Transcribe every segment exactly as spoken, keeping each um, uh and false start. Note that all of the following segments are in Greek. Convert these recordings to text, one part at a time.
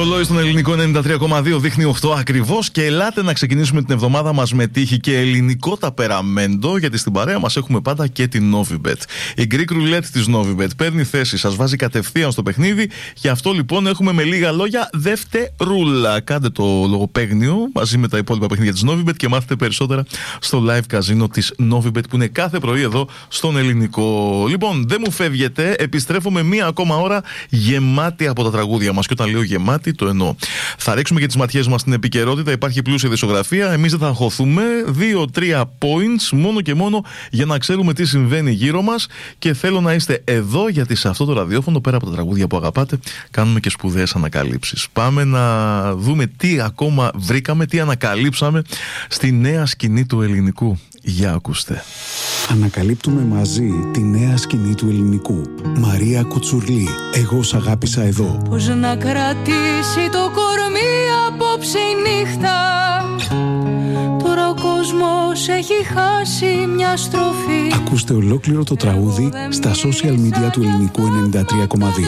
ρολόι στον ελληνικό ενενήντα τρία κόμμα δύο δείχνει οκτώ ακριβώς και ελάτε να ξεκινήσουμε την εβδομάδα μας με τύχη και ελληνικό ταπεραμέντο, γιατί στην παρέα μας έχουμε πάντα και την Novibet. Η Greek Roulette της Novibet παίρνει θέση, σας βάζει κατευθείαν στο παιχνίδι, γι' αυτό λοιπόν έχουμε με λίγα λόγια δευτερούλα. Κάντε το λογοπαίγνιο μαζί με τα υπόλοιπα παιχνίδια της Novibet και μάθετε περισσότερα στο live casino της Novibet που είναι κάθε πρωί εδώ στον ελληνικό. Λοιπόν, δεν μου φεύγετε, επιστρέφω με μία ακόμα ώρα γεμάτη από τα τραγούδια μας. Και όταν λέω γεμάτη, το εννοώ. Θα ρίξουμε και τις ματιές μας στην επικαιρότητα. Υπάρχει πλούσια δισογραφία. Εμείς δεν θα αγχωθούμε. δύο τρία points μόνο και μόνο για να ξέρουμε τι συμβαίνει γύρω μας. Και θέλω να είστε εδώ, γιατί σε αυτό το ραδιόφωνο, πέρα από τα τραγούδια που αγαπάτε, κάνουμε και σπουδαίες ανακαλύψεις. Πάμε να δούμε τι ακόμα βρήκαμε, τι ανακαλύψαμε στη νέα σκηνή του ελληνικού. Για ακούστε. Ανακαλύπτουμε μαζί τη νέα σκηνή του ελληνικού. Μαρία Κουτσουρλή, εγώ σ' αγάπησα εδώ. Πώς να κρατήσει το κορμί απόψε η νύχτα. Τώρα ο κόσμος έχει χάσει μια στροφή. Ακούστε ολόκληρο το τραγούδι στα social media του ελληνικού ενενήντα τρία κόμμα δύο.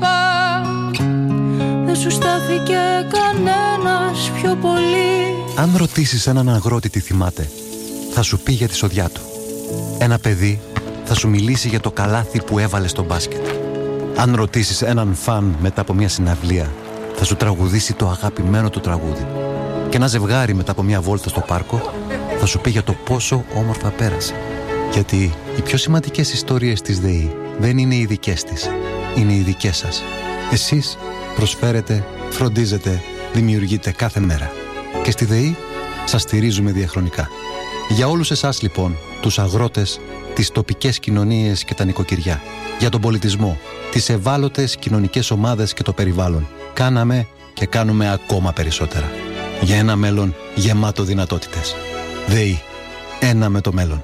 Δεν σου στάθηκε κανένας πιο πολύ. Αν ρωτήσεις έναν αγρότη τι θυμάται, θα σου πει για τη σοδιά του. Ένα παιδί θα σου μιλήσει για το καλάθι που έβαλε στο μπάσκετ. Αν ρωτήσεις έναν φαν μετά από μια συναυλία, θα σου τραγουδήσει το αγαπημένο του τραγούδι. Και ένα ζευγάρι μετά από μια βόλτα στο πάρκο θα σου πει για το πόσο όμορφα πέρασε. Γιατί οι πιο σημαντικές ιστορίες της ΔΕΗ δεν είναι οι δικές της, είναι οι δικές σας. Εσείς προσφέρετε, φροντίζετε, δημιουργείτε κάθε μέρα. Και στη ΔΕΗ σας στηρίζουμε διαχρονικά. Για όλους εσάς λοιπόν, τους αγρότες, τις τοπικές κοινωνίες και τα νοικοκυριά, για τον πολιτισμό, τις ευάλωτες κοινωνικές ομάδες και το περιβάλλον, κάναμε και κάνουμε ακόμα περισσότερα. Για ένα μέλλον γεμάτο δυνατότητες. ΔΕΗ. Ένα με το μέλλον.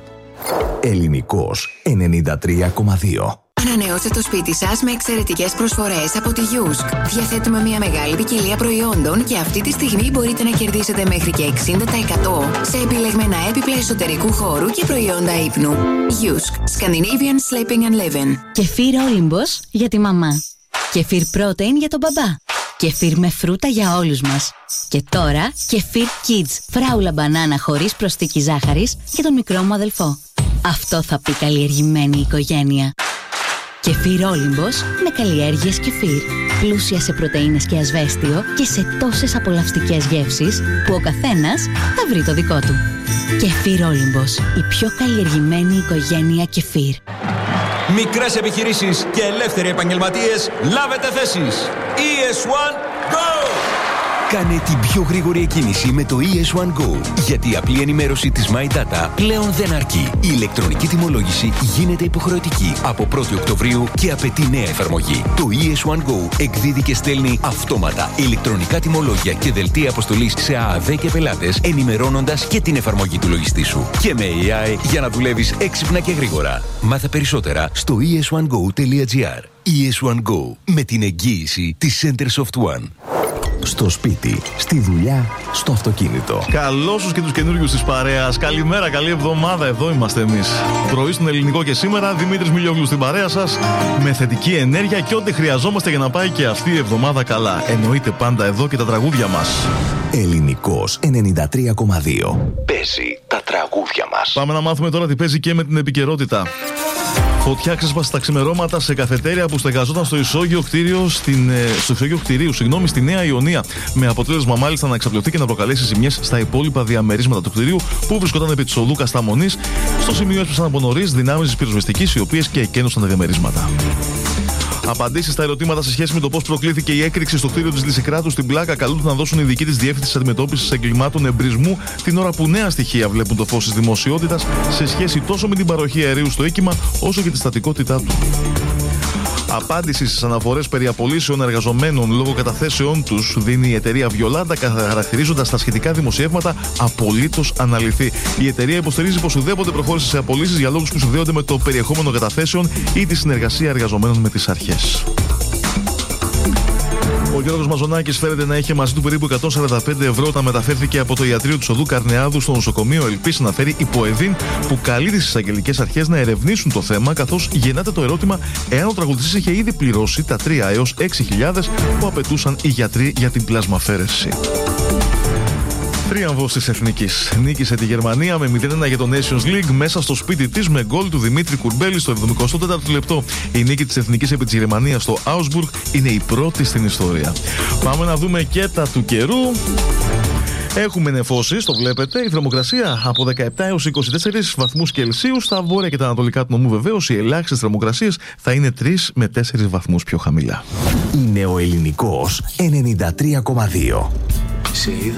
Ελληνικός ενενήντα τρία κόμμα δύο. Ανανεώστε το σπίτι σας με εξαιρετικές προσφορές από τη Γιούσκ. Διαθέτουμε μια μεγάλη ποικιλία προϊόντων και αυτή τη στιγμή μπορείτε να κερδίσετε μέχρι και εξήντα τοις εκατό σε επιλεγμένα έπιπλα εσωτερικού χώρου και προϊόντα ύπνου. Γιούσκ. Scandinavian Sleeping and Living. Κεφίρ Όλυμπος για τη μαμά. Κεφίρ Protein για τον μπαμπά. Κεφίρ με φρούτα για όλους μας. Και τώρα κεφίρ Kids. Φράουλα μπανάνα χωρίς προσθήκη ζάχαρης για τον μικρό μου αδελφό. Αυτό θα πει καλλιεργημένη οικογένεια. Κεφίρ Όλυμπος με καλλιέργειες κεφίρ. Πλούσια σε πρωτεΐνες και ασβέστιο και σε τόσες απολαυστικές γεύσεις που ο καθένας θα βρει το δικό του. Κεφίρ Όλυμπος, η πιο καλλιεργημένη οικογένεια κεφίρ. Μικρές επιχειρήσεις και ελεύθεροι επαγγελματίες, λάβετε θέσεις. ι ες one Go! Κάνε την πιο γρήγορη εκκίνηση με το ι ες one Go. Γιατί η απλή ενημέρωση της My Data πλέον δεν αρκεί. Η ηλεκτρονική τιμολόγηση γίνεται υποχρεωτική από πρώτη Οκτωβρίου και απαιτεί νέα εφαρμογή. Το ι ες one Go εκδίδει και στέλνει αυτόματα ηλεκτρονικά τιμολόγια και δελτία αποστολής σε ΑΑΔ και πελάτες, ενημερώνοντας και την εφαρμογή του λογιστή σου. Και με έι άι για να δουλεύεις έξυπνα και γρήγορα. Μάθε περισσότερα στο ι ες one go τελεία τζι άρ. ι ες one Go, με την εγγύηση της Centersoft One. Στο σπίτι, στη δουλειά, στο αυτοκίνητο. Καλώς τους και τους καινούριους της παρέας. Καλημέρα, καλή εβδομάδα. Εδώ είμαστε εμείς. Πρωί στον ελληνικό και σήμερα. Δημήτρης Μιλιόγλου στην παρέα σας. Με θετική ενέργεια και ό,τι χρειαζόμαστε για να πάει και αυτή η εβδομάδα καλά. Εννοείται πάντα εδώ και τα τραγούδια μας. Ελληνικός ενενήντα τρία κόμμα δύο. Παίζει τα τραγούδια μας. Πάμε να μάθουμε τώρα τι παίζει και με την επικαιρότητα. Φωτιά ξέσπασε στα ξημερώματα σε καφετέρια που στεγαζόταν στο ισόγειο κτίριο, στην, στο ισόγειο κτηρίου, συγγνώμη, στη Νέα Ιωνία. Με αποτέλεσμα μάλιστα να εξαπλωθεί και να προκαλέσει ζημιές στα υπόλοιπα διαμερίσματα του κτηρίου που βρισκόταν επί της οδού Κασταμονής. Στο σημείο έσπασαν από νωρίς δυνάμεις της πυροσβεστικής, οι οποίες και εκένωσαν τα διαμερίσματα. Απαντήσεις στα ερωτήματα σε σχέση με το πώς προκλήθηκε η έκρηξη στο κτίριο της Λυσικράτου στην Πλάκα καλούνται να δώσουν οι ειδικοί της Διεύθυνσης Αντιμετώπισης Εγκλημάτων Εμπρισμού την ώρα που νέα στοιχεία βλέπουν το φως της δημοσιότητας σε σχέση τόσο με την παροχή αερίου στο οίκημα όσο και τη στατικότητά του. Απάντηση στις αναφορές περί απολύσεων εργαζομένων λόγω καταθέσεών τους δίνει η εταιρεία Βιολάντα, χαρακτηρίζοντας τα σχετικά δημοσιεύματα απολύτως αναλυθή. Η εταιρεία υποστηρίζει πως ουδέποτε προχώρησε σε απολύσεις για λόγους που συνδέονται με το περιεχόμενο καταθέσεων ή τη συνεργασία εργαζομένων με τις αρχές. Ο Γιώργος Μαζονάκης φέρεται να είχε μαζί του περίπου εκατόν σαράντα πέντε ευρώ όταν μεταφέρθηκε από το ιατρείο του Οδού Καρνεάδου στο νοσοκομείο Ελπής να φέρει υποεδίν, που καλεί τις εισαγγελικές αρχές να ερευνήσουν το θέμα, καθώς γεννάται το ερώτημα εάν ο τραγουδιστής είχε ήδη πληρώσει τα τρεις έως έξι χιλιάδες που απαιτούσαν οι γιατροί για την πλασμαφέρεση. Τρίαμβος της Εθνικής. Νίκησε τη Γερμανία με μηδέν ένα για το Nations League μέσα στο σπίτι της με γκολ του Δημήτρη Κουρμπέλη στο εβδομηκοστό τέταρτο λεπτό. Η νίκη της Εθνικής επί της Γερμανίας στο Augsburg είναι η πρώτη στην ιστορία. Πάμε να δούμε και τα του καιρού. Έχουμε νεφώσεις, το βλέπετε. Η θερμοκρασία από δεκαεπτά έως είκοσι τέσσερις βαθμούς Κελσίου. Στα βόρεια και τα ανατολικά του νομού, βεβαίως, οι ελάχιστες θερμοκρασίες θα είναι τρεις με τέσσερις βαθμούς πιο χαμηλά. Είναι ο Ελληνικός ενενήντα τρία κόμμα δύο.